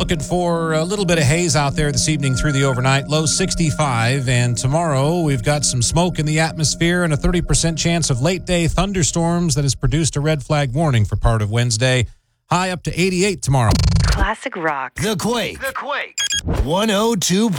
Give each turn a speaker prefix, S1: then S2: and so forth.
S1: looking for a little bit of haze out there this evening through the overnight. Low 65. And tomorrow we've got some smoke in the atmosphere and a 30% chance of late-day thunderstorms that has produced a red flag warning for part of Wednesday. High up to 88 tomorrow.
S2: Classic rock.
S3: The Quake. 102.